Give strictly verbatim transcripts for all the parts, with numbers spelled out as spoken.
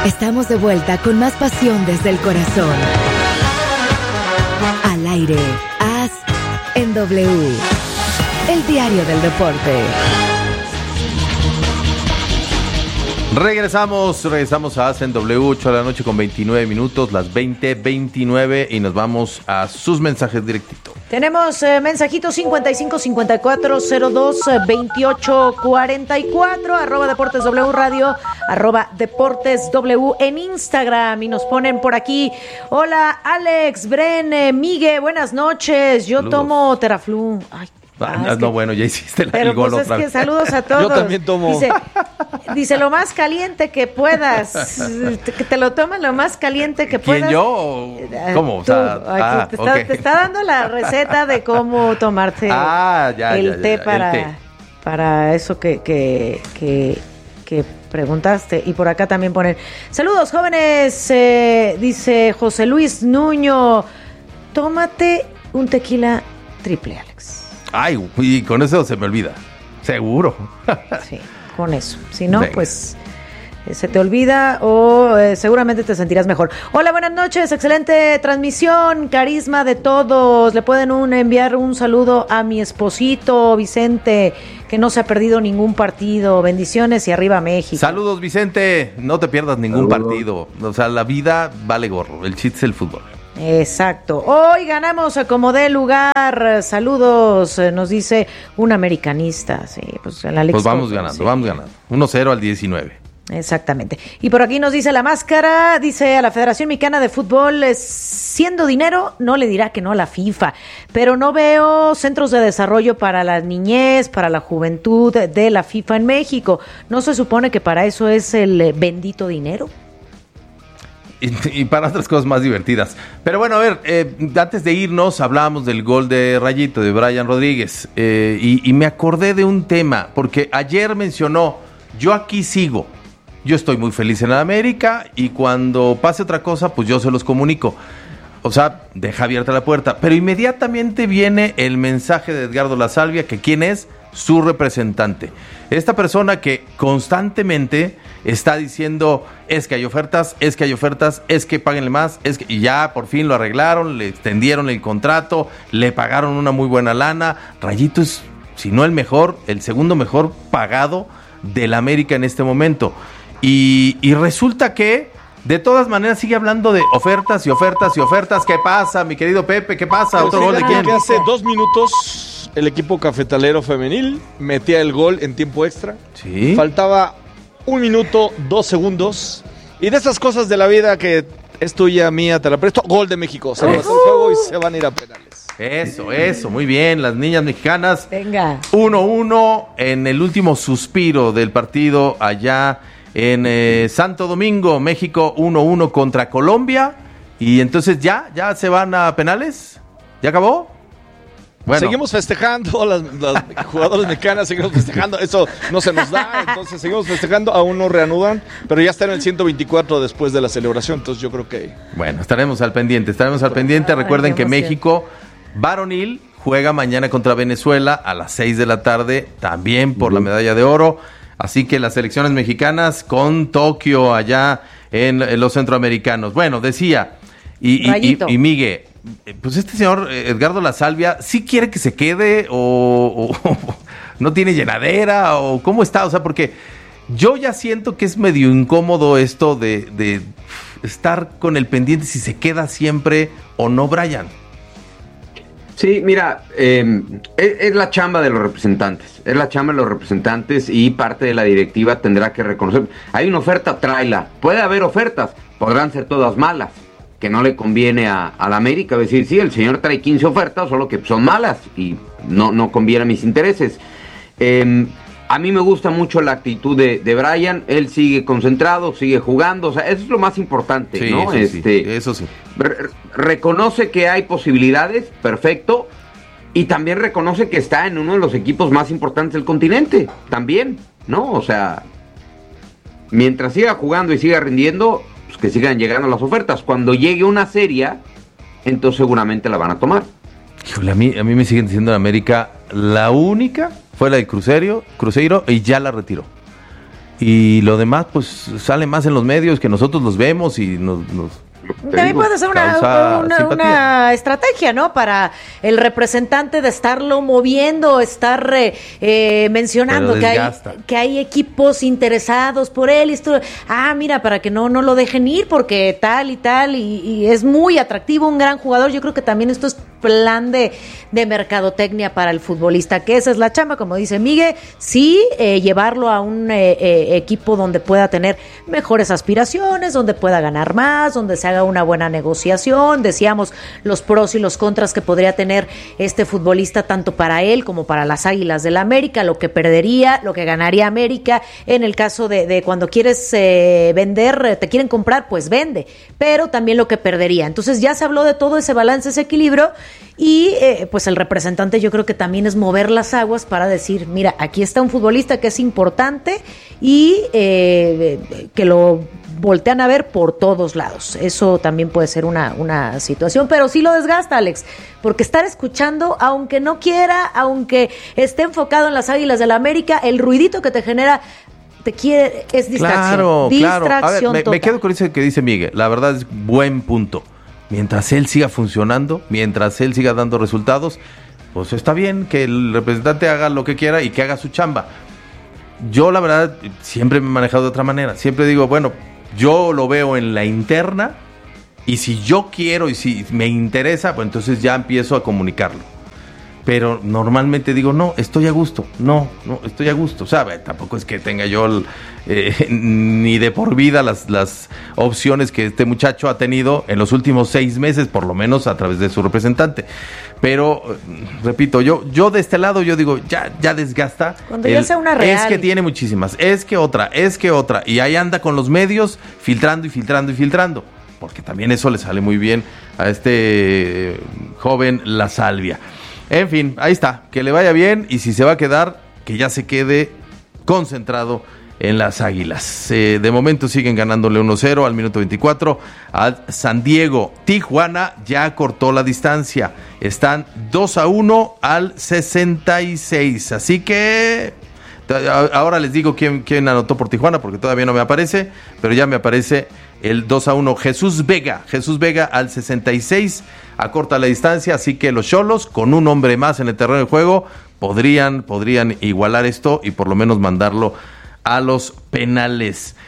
Estamos de vuelta con más pasión desde el corazón. Al aire, As en W, el diario del deporte. Regresamos, regresamos a As en W, ocho de la noche con veintinueve minutos, las veinte veintinueve, y nos vamos a sus mensajes directito. Tenemos eh, mensajitos cincuenta y cinco cincuenta y cuatro cero dos veintiocho cuarenta y cuatro, arroba Deportes W Radio, arroba Deportes W en Instagram, y nos ponen por aquí: hola Alex, Bren, eh, Migue, buenas noches, yo Saludos. tomo Teraflu. Ay, Ah, ah, no, es que, bueno, ya hiciste la, pero el gol pues otra es que vez. saludos a todos. Yo también tomo. Dice, dice lo más caliente que puedas, que te lo tomes lo más caliente que puedas. ¿Quién, yo? o ¿Cómo? O Tú, sea, aquí ah, te, está, ok. te está dando la receta de cómo tomarte Ah, ya, el, ya, ya, té ya, para, el té. para eso que, que, que, que preguntaste. Y por acá también ponen: saludos jóvenes, eh, dice José Luis Nuño, tómate un tequila triple, Alex. Ay, y con eso se me olvida. Seguro. Sí, con eso. Si no, Venga. pues eh, se te olvida o eh, seguramente te sentirás mejor. Hola, buenas noches, excelente transmisión, carisma de todos. Le pueden un, enviar un saludo a mi esposito Vicente, que no se ha perdido ningún partido. Bendiciones y arriba México. Saludos, Vicente. No te pierdas ningún Saludos. partido. O sea, la vida vale gorro. El chiste es el fútbol. Exacto. Hoy ganamos a como dé lugar. Saludos, eh, nos dice un americanista. Sí, pues, en la League Pues vamos Cup, ganando, sí. vamos ganando. uno cero al diecinueve. Exactamente. Y por aquí nos dice la máscara, dice: a la Federación Mexicana de Fútbol, eh, siendo dinero, no le dirá que no a la FIFA, pero no veo centros de desarrollo para la niñez, para la juventud de la FIFA en México. ¿No se supone que para eso es el eh, bendito dinero? Y, y para otras cosas más divertidas. Pero bueno, a ver, eh, antes de irnos, hablábamos del gol de Rayito, de Brian Rodríguez, eh, y, y me acordé de un tema, porque ayer mencionó: yo aquí sigo, yo estoy muy feliz en América, y cuando pase otra cosa, pues yo se los comunico. O sea, deja abierta la puerta. Pero inmediatamente viene el mensaje de Edgardo La Salvia, que ¿quién es? Su representante. Esta persona que constantemente está diciendo: es que hay ofertas, es que hay ofertas, es que páguenle más, es que... y ya por fin lo arreglaron, le extendieron el contrato, le pagaron una muy buena lana. Rayito es, si no el mejor, el segundo mejor pagado del América en este momento. Y, y resulta que de todas maneras sigue hablando de ofertas y ofertas y ofertas. ¿Qué pasa, mi querido Pepe? ¿Qué pasa? ¿Otro gol de quién? Que hace dos minutos el equipo cafetalero femenil metía el gol en tiempo extra. Sí. Faltaba un minuto, dos segundos. Y de esas cosas de la vida que es tuya, mía, te la presto. Gol de México. Se va a hacer el juego y se van a ir a penales. Eso, eso, muy bien, las niñas mexicanas. Venga. uno uno en el último suspiro del partido allá en eh, Santo Domingo, México uno uno contra Colombia. Y entonces ya, ya se van a penales. ¿Ya acabó? Bueno. Seguimos festejando, las, las jugadoras mexicanas seguimos festejando, eso no se nos da, entonces seguimos festejando, aún no reanudan, pero ya está en el ciento veinticuatro después de la celebración, entonces yo creo que... Bueno, estaremos al pendiente, estaremos al pendiente. Ay, Recuerden qué que emoción. México varonil juega mañana contra Venezuela a las seis de la tarde, también por la medalla de oro. Así que las selecciones mexicanas con Tokio allá en, en los centroamericanos. Bueno, decía, y, y, y, y Miguel, pues este señor Edgardo La Salvia, ¿sí quiere que se quede o, o, o no tiene llenadera o cómo está? O sea, porque yo ya siento que es medio incómodo esto de, de estar con el pendiente si se queda siempre o no, Brian. Sí, mira, eh, es, es la chamba de los representantes, es la chamba de los representantes y parte de la directiva tendrá que reconocer. Hay una oferta, tráela. Puede haber ofertas, podrán ser todas malas, que no le conviene a, a la América decir, sí, el señor trae quince ofertas, solo que son malas y no, no conviene a mis intereses. Eh, a mí me gusta mucho la actitud de, de Brian, él sigue concentrado, sigue jugando, o sea, eso es lo más importante, Sí, ¿no? eso este, sí, eso sí. Re- reconoce que hay posibilidades, perfecto, y también reconoce que está en uno de los equipos más importantes del continente, también, ¿no? O sea, mientras siga jugando y siga rindiendo, pues que sigan llegando las ofertas. Cuando llegue una serie, entonces seguramente la van a tomar. Híjole, a mí, a mí me siguen diciendo en América, la única fue la de Cruzeiro, Cruzeiro y ya la retiró. y lo demás pues sale más en los medios que nosotros los vemos y nos... nos También puede ser una, una, una estrategia, ¿no? Para el representante de estarlo moviendo, estar eh, eh, mencionando que hay, que hay equipos interesados por él. Y esto, ah, mira, para que no, no lo dejen ir porque tal y tal, y, y es muy atractivo, un gran jugador. Yo creo que también esto es plan de, de mercadotecnia para el futbolista, que esa es la chamba, como dice Miguel, sí, eh, llevarlo a un eh, eh, equipo donde pueda tener mejores aspiraciones, donde pueda ganar más, donde se haga una buena negociación. Decíamos los pros y los contras que podría tener este futbolista tanto para él como para las Águilas del América, lo que perdería, lo que ganaría América en el caso de, de cuando quieres eh, vender, te quieren comprar, pues vende, pero también lo que perdería. Entonces ya se habló de todo ese balance, ese equilibrio, y eh, pues el representante yo creo que también es mover las aguas para decir, mira, aquí está un futbolista que es importante y eh, que lo voltean a ver por todos lados. Eso también puede ser una, una situación, pero sí lo desgasta, Alex, porque estar escuchando, aunque no quiera, aunque esté enfocado en las Águilas del América, el ruidito que te genera te quiere, es distracción. Claro, distracción claro. A ver, me, total. me quedo con eso que dice Miguel. La verdad es buen punto. Mientras él siga funcionando, mientras él siga dando resultados, pues está bien que el representante haga lo que quiera y que haga su chamba. Yo, la verdad, siempre me he manejado de otra manera. Siempre digo, bueno, yo lo veo en la interna y si yo quiero y si me interesa, pues entonces ya empiezo a comunicarlo. Pero normalmente digo, no, estoy a gusto, no, no, estoy a gusto. O sea, tampoco es que tenga yo el, eh, ni de por vida las, las opciones que este muchacho ha tenido en los últimos seis meses, por lo menos a través de su representante. Pero, repito, yo yo de este lado, yo digo, ya ya desgasta. Cuando ya sea una real. Es que tiene muchísimas, es que otra, es que otra. Y ahí anda con los medios filtrando y filtrando y filtrando. Porque también eso le sale muy bien a este joven La Salvia. En fin, ahí está, que le vaya bien y si se va a quedar, que ya se quede concentrado en las Águilas. Eh, de momento siguen ganándole uno cero al minuto veinticuatro al San Diego. Tijuana ya cortó la distancia, están dos a uno al sesenta y seis, así que ahora les digo quién, quién anotó por Tijuana porque todavía no me aparece, pero ya me aparece el dos a uno. Jesús Vega, Jesús Vega al sesenta y seis, acorta la distancia, así que los Xolos, con un hombre más en el terreno de juego, podrían, podrían igualar esto y por lo menos mandarlo a los penales.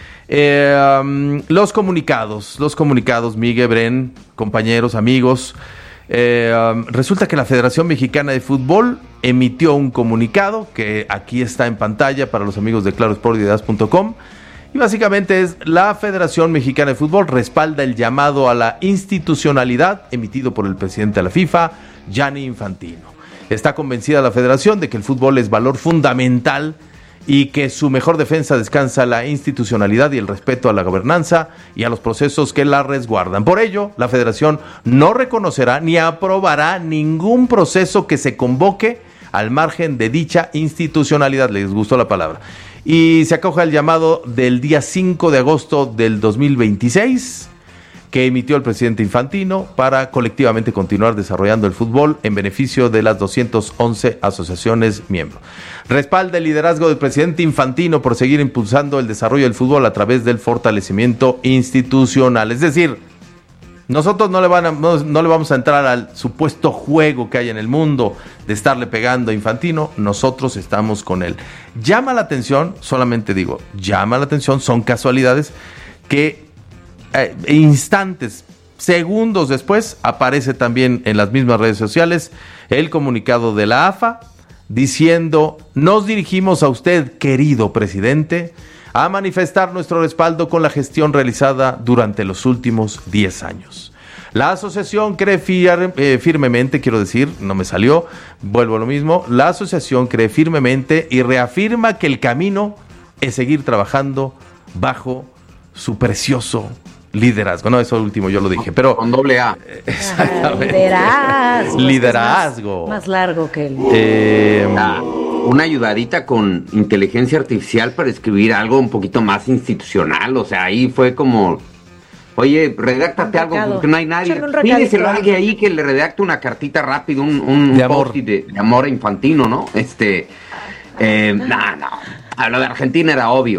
Eh, um, los comunicados, los comunicados, Miguel, Bren, compañeros, amigos. Eh, um, resulta que la Federación Mexicana de Fútbol emitió un comunicado que aquí está en pantalla para los amigos de Claro Sport y de Das punto com. Y básicamente es: la Federación Mexicana de Fútbol respalda el llamado a la institucionalidad emitido por el presidente de la FIFA, Gianni Infantino. Está convencida la Federación de que el fútbol es valor fundamental y que su mejor defensa descansa en la institucionalidad y el respeto a la gobernanza y a los procesos que la resguardan. Por ello, la Federación no reconocerá ni aprobará ningún proceso que se convoque al margen de dicha institucionalidad. ¿Les gustó la palabra? Y se acoge al llamado del día cinco de agosto del dos mil veintiséis que emitió el presidente Infantino para colectivamente continuar desarrollando el fútbol en beneficio de las doscientas once asociaciones miembros. Respalda el liderazgo del presidente Infantino por seguir impulsando el desarrollo del fútbol a través del fortalecimiento institucional. Es decir, nosotros no le, van a, no, no le vamos a entrar al supuesto juego que hay en el mundo de estarle pegando a Infantino, nosotros estamos con él. Llama la atención, solamente digo, llama la atención, son casualidades, que eh, instantes, segundos después, aparece también en las mismas redes sociales el comunicado de la A F A diciendo: nos dirigimos a usted, querido presidente, a manifestar nuestro respaldo con la gestión realizada durante los últimos diez años. La asociación cree fir- eh, firmemente, quiero decir, no me salió, vuelvo a lo mismo, la asociación cree firmemente y reafirma que el camino es seguir trabajando bajo su precioso liderazgo. No, eso último yo lo dije, pero... Con doble A. Exactamente. Liderazgo. Liderazgo. Más, más largo que el... Eh, Ah, una ayudadita con inteligencia artificial para escribir algo un poquito más institucional. O sea, ahí fue como, oye, redáctate algo porque no hay nadie. Pídeselo a alguien ahí que le redacte una cartita rápido, un, un de amor. De, de amor a Infantino, ¿no? Este, eh, no, no. A lo de Argentina era obvio.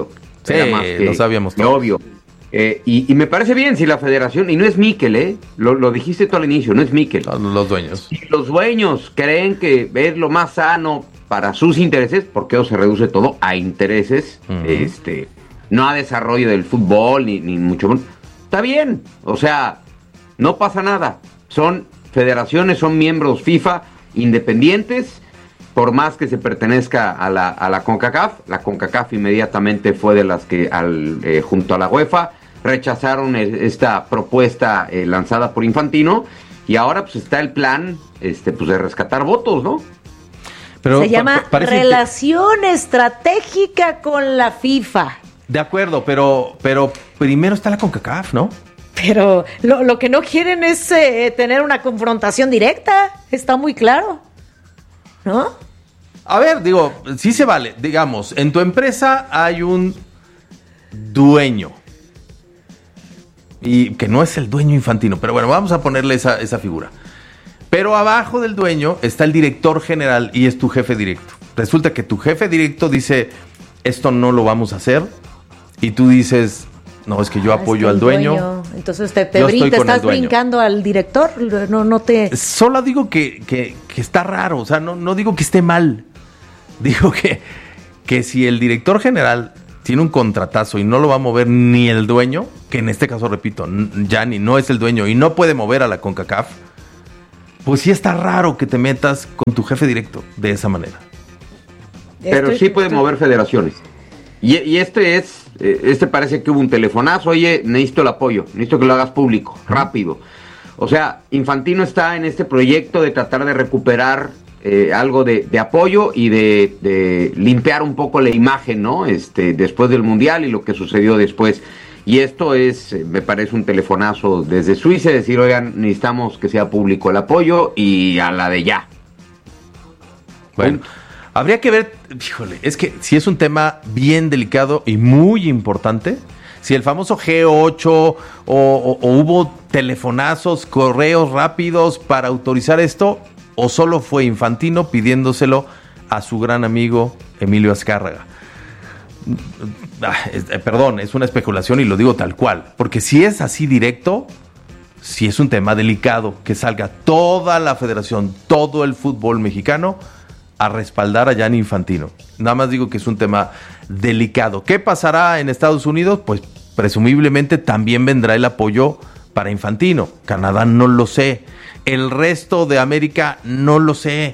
Sí, Era más que, lo sabíamos que todos. obvio. Eh, y, y me parece bien si la federación, y no es Mikel, ¿eh? Lo, lo dijiste tú al inicio, no es Mikel. Los dueños. Si los dueños creen que es lo más sano para sus intereses, porque eso se reduce todo a intereses, uh-huh. este, no a desarrollo del fútbol, ni, ni mucho menos. Está bien, o sea, no pasa nada. Son federaciones, son miembros FIFA independientes, por más que se pertenezca a la, a la CONCACAF. La CONCACAF inmediatamente fue de las que, al, eh, junto a la UEFA, rechazaron esta propuesta eh, lanzada por Infantino, y ahora pues está el plan este, pues, de rescatar votos, ¿no? Pero se llama relación que... estratégica con la FIFA. De acuerdo, pero, pero primero está la CONCACAF, ¿no? Pero lo, lo que no quieren es eh, tener una confrontación directa, está muy claro, ¿no? A ver, digo, sí se vale. Digamos, en tu empresa hay un dueño. Y que no es el dueño Infantino, pero bueno, vamos a ponerle esa, esa figura. Pero abajo del dueño está el director general y es tu jefe directo. Resulta que tu jefe directo dice, esto no lo vamos a hacer. Y tú dices, no, es que yo ah, apoyo es que al dueño. dueño. Entonces te, te, brin- te estás brincando al director. No, no te... Solo digo que, que, que está raro, o sea, no, no digo que esté mal. Digo que, que si el director general tiene un contratazo y no lo va a mover ni el dueño, que en este caso, repito, ya ni no es el dueño y no puede mover a la CONCACAF, pues sí está raro que te metas con tu jefe directo de esa manera. Pero sí puede mover federaciones. Y, y este es, este parece que hubo un telefonazo, oye, necesito el apoyo, necesito que lo hagas público, rápido. O sea, Infantino está en este proyecto de tratar de recuperar eh, algo de, de apoyo y de, de limpiar un poco la imagen, ¿no? Este, después del Mundial y lo que sucedió después. Y esto es, me parece un telefonazo desde Suiza, decir, oigan, necesitamos que sea público el apoyo y a la de ya. Bueno, habría que ver, híjole, es que si es un tema bien delicado y muy importante, si el famoso G ocho o, o, o hubo telefonazos, correos rápidos para autorizar esto, o solo fue Infantino pidiéndoselo a su gran amigo Emilio Azcárraga. Ah, es, eh, perdón, es una especulación y lo digo tal cual, porque si es así directo, si es un tema delicado, que salga toda la federación, todo el fútbol mexicano a respaldar a Gianni Infantino. Nada más digo que es un tema delicado. ¿Qué pasará en Estados Unidos? Pues presumiblemente también vendrá el apoyo para Infantino. Canadá no lo sé. El resto de América no lo sé.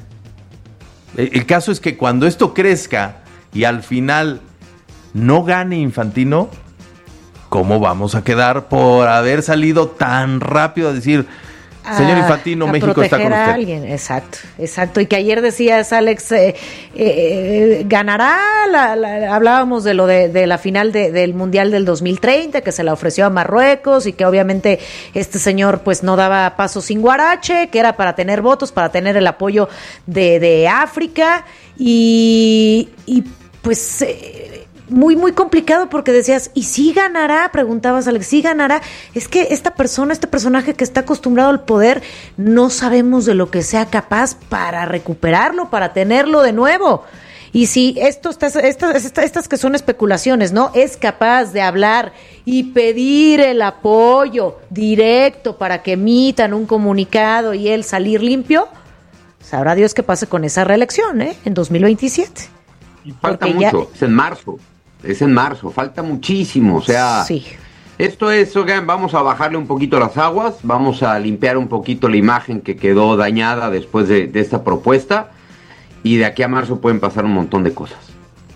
El, el caso es que cuando esto crezca y al final no gane Infantino, ¿cómo vamos a quedar por haber salido tan rápido a decir, señor Infantino, a, a México está con usted? A alguien, exacto, exacto. Y que ayer decías, Alex, eh, eh, ganará, la, la, hablábamos de lo de, de la final de, del Mundial del dos mil treinta, que se la ofreció a Marruecos y que obviamente este señor pues no daba paso sin guarache, que era para tener votos, para tener el apoyo de, de África y, y pues... Eh, muy, muy complicado porque decías, ¿y si ganará? Preguntabas, Alex, ¿sí ganará? Es que esta persona, este personaje que está acostumbrado al poder, no sabemos de lo que sea capaz para recuperarlo, para tenerlo de nuevo. Y si esto, estas, estas, estas que son especulaciones, ¿no? Es capaz de hablar y pedir el apoyo directo para que emitan un comunicado y él salir limpio, sabrá Dios qué pase con esa reelección, ¿eh? En dos mil veintisiete. Y falta Porque mucho, ya... es en marzo. Es en marzo, falta muchísimo, o sea, sí. Esto es, oigan, vamos a bajarle un poquito las aguas, vamos a limpiar un poquito la imagen que quedó dañada después de, de esta propuesta, y de aquí a marzo pueden pasar un montón de cosas.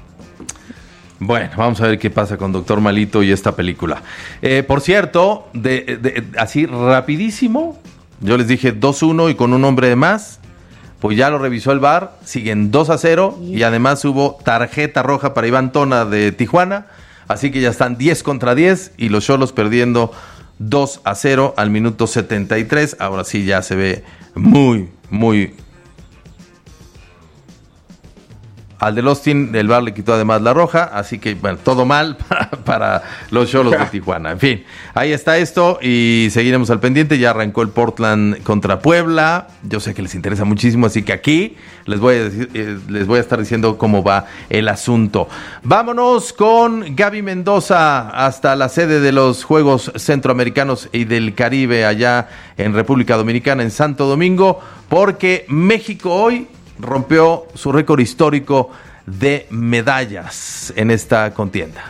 Bueno, vamos a ver qué pasa con Doctor Malito y esta película. Eh, por cierto, de, de, así rapidísimo, yo les dije dos uno y con un hombre de más. Pues ya lo revisó el V A R, siguen dos a cero y además hubo tarjeta roja para Iván Tona de Tijuana, así que ya están diez contra diez y los Xolos perdiendo dos a cero al minuto setenta y tres. Ahora sí ya se ve muy, muy... Al del Austin, el V A R le quitó además la roja, así que, bueno, todo mal para, para los Xolos de Tijuana. En fin, ahí está esto y seguiremos al pendiente. Ya arrancó el Portland contra Puebla. Yo sé que les interesa muchísimo, así que aquí les voy a decir, eh, les voy a estar diciendo cómo va el asunto. Vámonos con Gaby Mendoza hasta la sede de los Juegos Centroamericanos y del Caribe allá en República Dominicana, en Santo Domingo, porque México hoy rompió su récord histórico de medallas en esta contienda.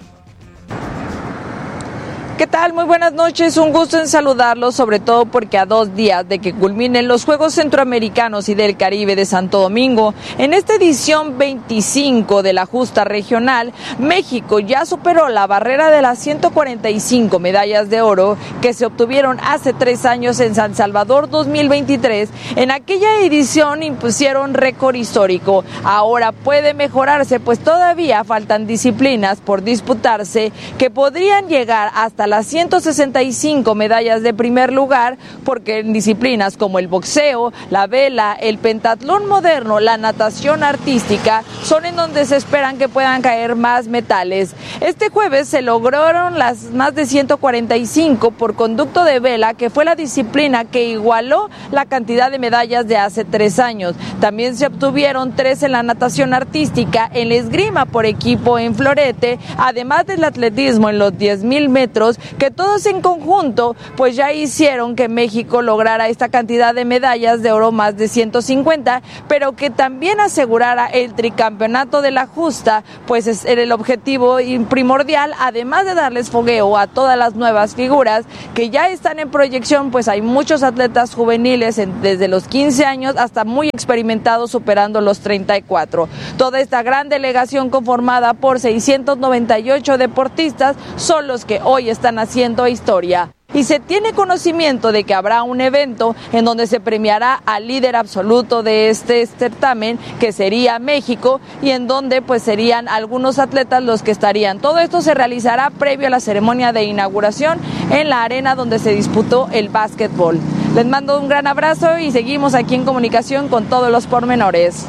¿Qué tal? Muy buenas noches, un gusto en saludarlos, sobre todo porque a dos días de que culminen los Juegos Centroamericanos y del Caribe de Santo Domingo, en esta edición veinticinco de la justa regional, México ya superó la barrera de las ciento cuarenta y cinco medallas de oro que se obtuvieron hace tres años en San Salvador dos mil veintitrés. En aquella edición impusieron récord histórico. Ahora puede mejorarse, pues todavía faltan disciplinas por disputarse que podrían llegar hasta las ciento sesenta y cinco medallas de primer lugar, porque en disciplinas como el boxeo, la vela, el pentatlón moderno, la natación artística, son en donde se esperan que puedan caer más metales. Este jueves se lograron las más de ciento cuarenta y cinco por conducto de vela, que fue la disciplina que igualó la cantidad de medallas de hace tres años. También se obtuvieron tres en la natación artística, en la esgrima por equipo en florete, además del atletismo en los diez mil metros, que todos en conjunto pues ya hicieron que México lograra esta cantidad de medallas de oro, más de ciento cincuenta, pero que también asegurara el tricampeonato de la justa, pues es el objetivo primordial, además de darles fogueo a todas las nuevas figuras que ya están en proyección. Pues hay muchos atletas juveniles en, desde los quince años hasta muy experimentados, superando los treinta y cuatro. Toda esta gran delegación, conformada por seiscientos noventa y ocho deportistas, son los que hoy están haciendo historia. Y se tiene conocimiento de que habrá un evento en donde se premiará al líder absoluto de este certamen, que sería México, y en donde pues serían algunos atletas los que estarían. Todo esto se realizará previo a la ceremonia de inauguración en la arena donde se disputó el básquetbol. Les mando un gran abrazo y seguimos aquí en comunicación con todos los pormenores.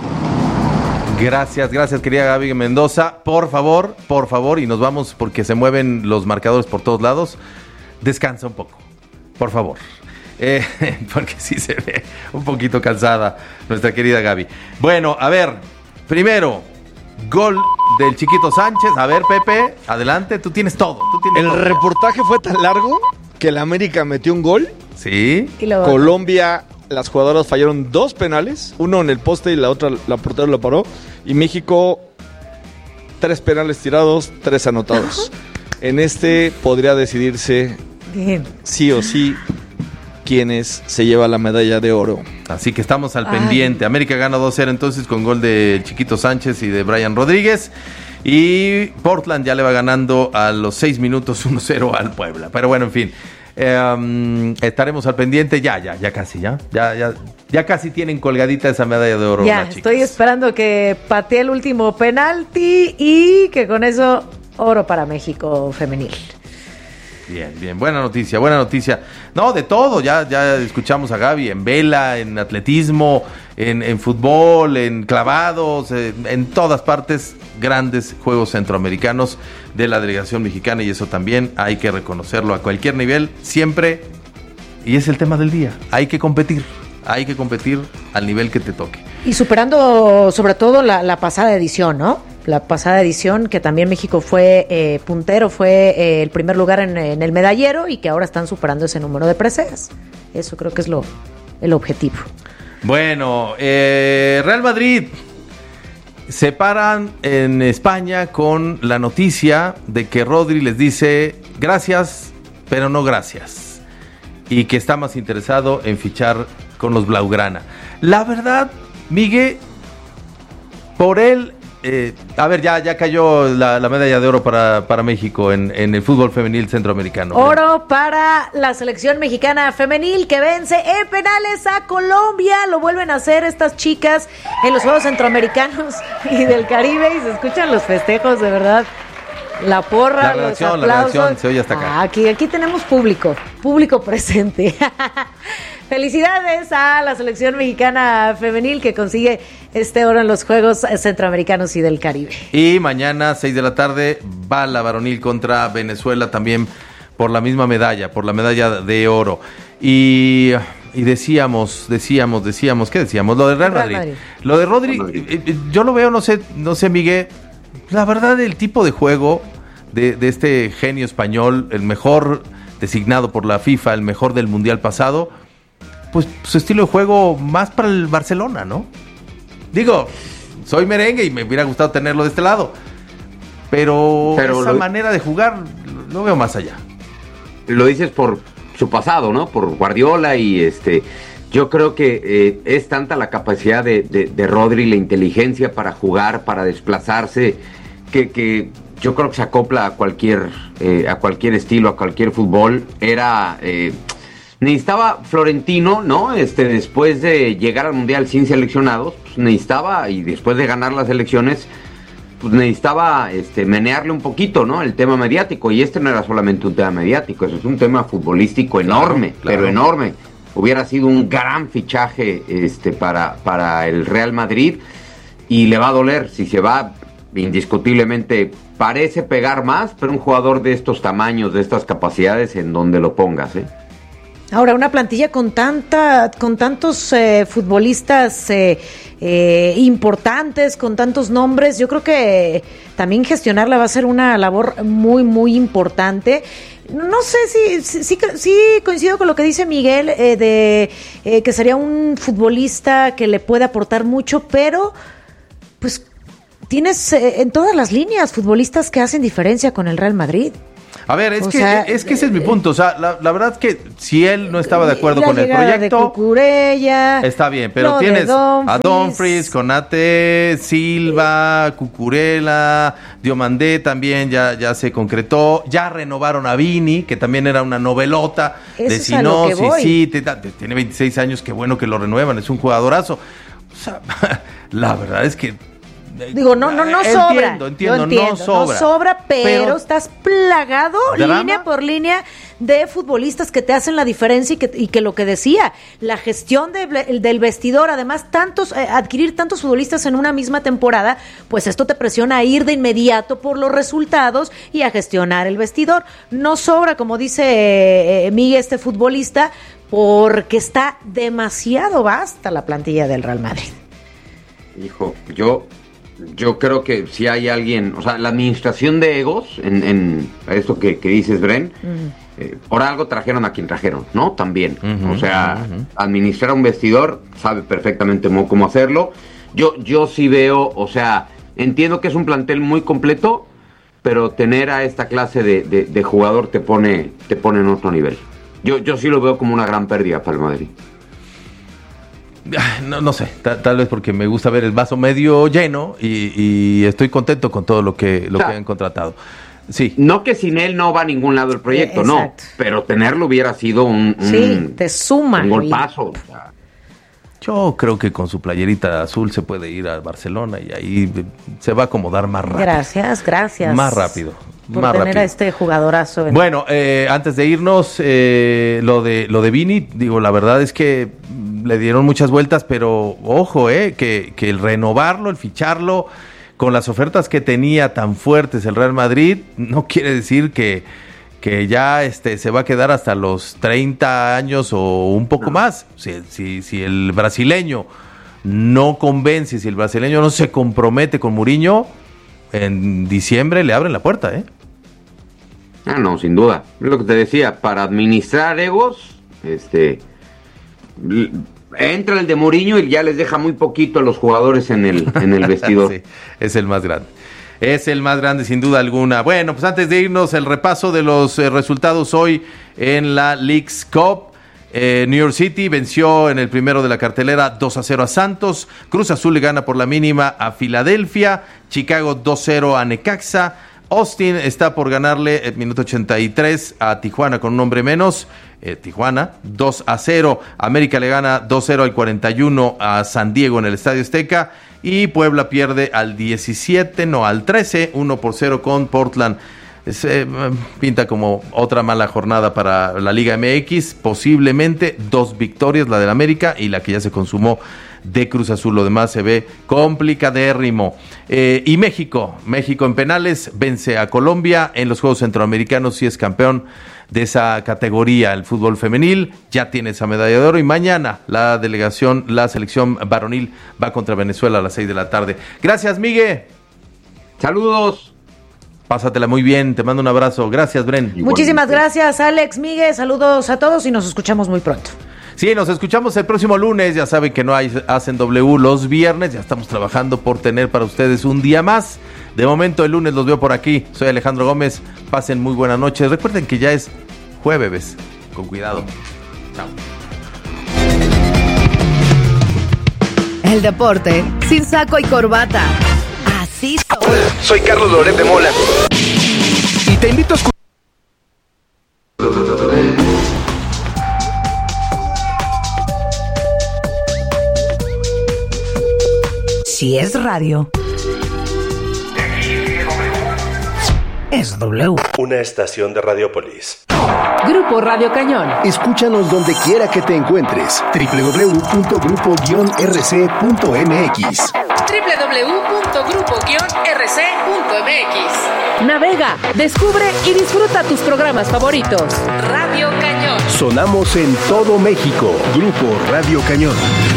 Gracias, gracias querida Gaby Mendoza. Por favor, por favor, y nos vamos porque se mueven los marcadores por todos lados. Descansa un poco, por favor. Eh, porque sí se ve un poquito cansada nuestra querida Gaby. Bueno, a ver, primero, gol del Chiquito Sánchez. A ver, Pepe, adelante, tú tienes todo. Tú tienes El todo. reportaje fue tan largo que la América metió un gol. Sí. Y luego- Colombia, las jugadoras fallaron dos penales, uno en el poste y la otra, la portera lo paró. Y México, tres penales tirados, tres anotados. En este podría decidirse Bien. sí o sí quienes se lleva la medalla de oro. Así que estamos al Ay. pendiente. América gana dos cero entonces con gol de Chiquito Sánchez y de Brian Rodríguez. Y Portland ya le va ganando a los seis minutos uno cero al Puebla. Pero bueno, en fin. Eh, um, estaremos al pendiente. Ya, ya, ya casi, ya. Ya, ya, ya casi tienen colgadita esa medalla de oro. Ya, las chicas. estoy esperando que patee el último penalti y que con eso oro para México femenil. Bien, bien, buena noticia, buena noticia. No, de todo, ya, ya escuchamos a Gaby en vela, en atletismo, en, en fútbol, en clavados, en, en todas partes, grandes Juegos Centroamericanos de la delegación mexicana, y eso también hay que reconocerlo a cualquier nivel, siempre, y es el tema del día, hay que competir, hay que competir al nivel que te toque. Y superando sobre todo la, la pasada edición, ¿no? La pasada edición que también México fue eh, puntero, fue eh, el primer lugar en, en el medallero, y que ahora están superando ese número de preseas. Eso creo que es lo el objetivo. Bueno, eh, Real Madrid se paran en España con la noticia de que Rodri les dice gracias, pero no gracias, y que está más interesado en fichar con los Blaugrana. La verdad, Miguel, por él, eh, a ver, ya, ya cayó la, la medalla de oro para, para México en, en el fútbol femenil centroamericano. Oro para la selección mexicana femenil, que vence en penales a Colombia. Lo vuelven a hacer estas chicas en los Juegos Centroamericanos y del Caribe, y se escuchan los festejos, de verdad. La porra, La los redacción, la aplausos. redacción se oye hasta acá. Ah, aquí, aquí tenemos público, público presente. Felicidades a la selección mexicana femenil que consigue este oro en los Juegos Centroamericanos y del Caribe. Y mañana, seis de la tarde, va la varonil contra Venezuela también por la misma medalla, por la medalla de oro. Y, y decíamos, decíamos, decíamos, ¿qué decíamos? Lo de Real Madrid. Real Madrid. Lo de Rodri, eh, yo lo veo, no sé, no sé, Miguel, la verdad, el tipo de juego de, de este genio español, el mejor designado por la FIFA, el mejor del Mundial pasado, pues su estilo de juego más para el Barcelona, ¿no? Digo, soy merengue y me hubiera gustado tenerlo de este lado, pero, pero esa lo, manera de jugar lo veo más allá. Lo dices por su pasado, ¿no? Por Guardiola y este... Yo creo que eh, es tanta la capacidad de, de, de Rodri, la inteligencia para jugar, para desplazarse, que, que yo creo que se acopla a cualquier, eh, a cualquier estilo, a cualquier fútbol. Era... Eh, necesitaba Florentino, ¿no? Este, después de llegar al Mundial sin seleccionados, pues necesitaba, y después de ganar las elecciones, pues necesitaba este, menearle un poquito, ¿no? El tema mediático. Y este no era solamente un tema mediático, eso es un tema futbolístico enorme, claro, claro. pero enorme. Hubiera sido un gran fichaje este, para, para el Real Madrid y le va a doler si se va. Indiscutiblemente parece pegar más, pero un jugador de estos tamaños, de estas capacidades, en donde lo pongas, ¿eh? Ahora, una plantilla con tanta, con tantos eh, futbolistas eh, eh, importantes, con tantos nombres, yo creo que también gestionarla va a ser una labor muy, muy importante. No sé si, si, si, si coincido con lo que dice Miguel, eh, de eh, que sería un futbolista que le puede aportar mucho, pero pues tienes eh, en todas las líneas futbolistas que hacen diferencia con el Real Madrid. A ver, es o que sea, es que ese es mi punto. O sea, la, la verdad es que si él no estaba de acuerdo con el proyecto, de Cucurella, está bien, pero tienes Dumfries. a Dumfries, Konate, Silva, Cucurella, Diomandé también ya, ya se concretó. Ya renovaron a Vini, que también era una novelota. Eso de si no, si sí, te, te, tiene veintiséis años, qué bueno que lo renuevan, es un jugadorazo. O sea, la verdad es que Digo, no, no, no sobra. Entiendo, entiendo, entiendo no sobra. No sobra, pero, pero estás plagado ¿drama? línea por línea de futbolistas que te hacen la diferencia y que, y que lo que decía, la gestión de, del vestidor, además tantos eh, adquirir tantos futbolistas en una misma temporada, pues esto te presiona a ir de inmediato por los resultados y a gestionar el vestidor. No sobra, como dice eh, Miguel, este futbolista, porque está demasiado vasta la plantilla del Real Madrid. Hijo, yo... Yo creo que si hay alguien, o sea, la administración de egos, en, en esto que, que dices, Bren, uh-huh. eh, por algo trajeron a quien trajeron, ¿no? También. Uh-huh, o sea, uh-huh. administrar un vestidor, sabe perfectamente cómo, cómo hacerlo. Yo, yo sí veo, o sea, entiendo que es un plantel muy completo, pero tener a esta clase de, de, de jugador te pone, te pone en otro nivel. Yo, yo sí lo veo como una gran pérdida para el Madrid. No, no sé, tal, tal vez porque me gusta ver el vaso medio lleno y, y estoy contento con todo lo que lo o sea, que han contratado. Sí. No que sin él no va a ningún lado el proyecto, eh, no, pero tenerlo hubiera sido un, un sí, te suma un golpazo. O sea. Yo creo que con su playerita azul se puede ir a Barcelona y ahí se va a acomodar más rápido. Gracias, gracias. Más rápido. Por más tener rápido. a este jugadorazo. En... Bueno, eh, antes de irnos, eh, lo de lo de Vini, digo, la verdad es que le dieron muchas vueltas, pero ojo, eh, que, que el renovarlo, el ficharlo, con las ofertas que tenía tan fuertes el Real Madrid, no quiere decir que, que ya este se va a quedar hasta los treinta años o un poco no. más. Si, si, si el brasileño no convence, si el brasileño no se compromete con Mourinho, en diciembre le abren la puerta, ¿eh? Ah, no, sin duda. Es lo que te decía, para administrar egos, este... entra el de Mourinho y ya les deja muy poquito a los jugadores en el, en el vestidor. Sí, es el más grande. Es el más grande, sin duda alguna. Bueno, pues antes de irnos, el repaso de los eh, resultados hoy en la Leagues Cup. Eh, New York City venció en el primero de la cartelera dos a cero a Santos. Cruz Azul le gana por la mínima a Filadelfia. Chicago dos cero a Necaxa. Austin está por ganarle el minuto ochenta y tres a Tijuana con un hombre menos. Eh, Tijuana dos a cero. América le gana dos cero al cuarenta y uno a San Diego en el Estadio Azteca. Y Puebla pierde al diecisiete, no al trece, uno por cero con Portland. Es, eh, pinta como otra mala jornada para la Liga M X, posiblemente dos victorias, la del América y la que ya se consumó de Cruz Azul. Lo demás se ve complicadérrimo. Eh, y México, México en penales vence a Colombia en los Juegos Centroamericanos y es campeón de esa categoría, el fútbol femenil, ya tiene esa medalla de oro y mañana la delegación, la selección varonil va contra Venezuela a las seis de la tarde. Gracias, Miguel. Saludos. Pásatela muy bien, te mando un abrazo. Gracias, Bren. Muchísimas gracias, Alex, Miguel, saludos a todos y nos escuchamos muy pronto. Sí, nos escuchamos el próximo lunes. Ya saben que no hay Hacen W los viernes. Ya estamos trabajando por tener para ustedes un día más. De momento, el lunes los veo por aquí. Soy Alejandro Gómez. Pasen muy buenas noches. Recuerden que ya es jueves. Con cuidado. Chao. El deporte sin saco y corbata. Así soy. Hola, soy Carlos Loret de Mola. Y te invito a escuchar. Si es radio, es W. Una estación de Radiopolis. Grupo Radio Cañón. Escúchanos donde quiera que te encuentres. doble u doble u doble u punto grupo guion r c punto m x. doble u doble u doble u punto grupo guion r c punto m x. Navega, descubre y disfruta tus programas favoritos. Radio Cañón. Sonamos en todo México. Grupo Radio Cañón.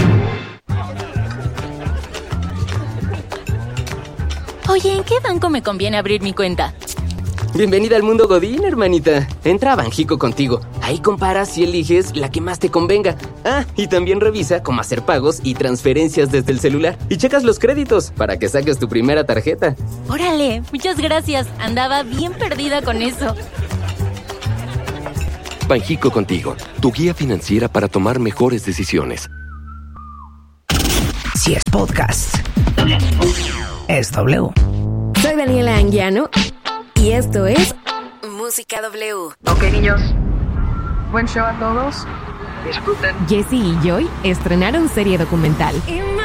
Oye, ¿en qué banco me conviene abrir mi cuenta? Bienvenida al mundo Godín, hermanita. Entra a Banjico contigo. Ahí comparas y eliges la que más te convenga. Ah, y también revisa cómo hacer pagos y transferencias desde el celular. Y checas los créditos para que saques tu primera tarjeta. Órale, muchas gracias. Andaba bien perdida con eso. Banjico contigo, tu guía financiera para tomar mejores decisiones. Si es podcast, es W. Soy Daniela Anguiano y esto es Música W. Ok, niños. Buen show a todos. Disfruten. Jessie y Joy estrenaron serie documental.